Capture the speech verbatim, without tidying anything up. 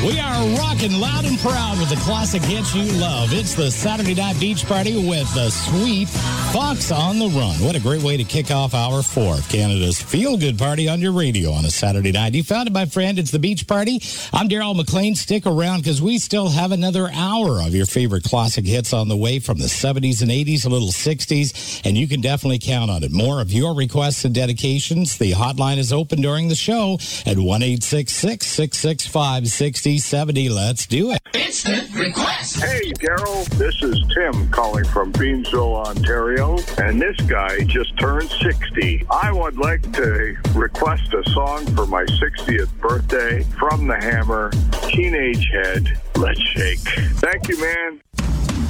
We are rocking loud and proud with the classic hits you love. It's the Saturday Night Beach Party with the sweet Fox on the Run. What a great way to kick off hour four of Canada's feel-good party on your radio on a Saturday night. You found it, my friend. It's the Beach Party. I'm Daryl McLean. Stick around because we still have another hour of your favorite classic hits on the way from the seventies and eighties, a little sixties, and you can definitely count on it. More of your requests and dedications. The hotline is open during the show at one eight six six, six six five, six zero seven zero. Let's do it. Instant request. Hey, Daryl. This is Tim calling from Beamsville, Ontario, and this guy just turned sixty. I would like to request a song for my sixtieth birthday from the Hammer, Teenage Head, Let's Shake. Thank you, man.